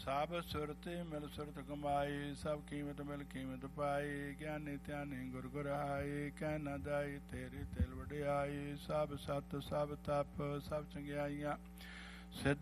ਸਭ ਸੁਰਤੀ ਮਿਲ ਸੁਰਤ ਕਮਾਈ, ਸਭ ਕੀਮਤ ਮਿਲ ਕੀਮਤ ਪਾਈ। ਗਿਆਨੀ ਧਿਆਨੀ ਗੁਰ ਗੁਰਾਈ, ਕਹਿ ਨਾ ਜਾਈ ਤੇਰੀ ਤਿਲ ਵਡਿਆਈ। ਸਭ ਸਤ ਸਭ ਤਪ ਸਭ ਚੰਗਿਆਈਆਂ, ਸਿੱਧ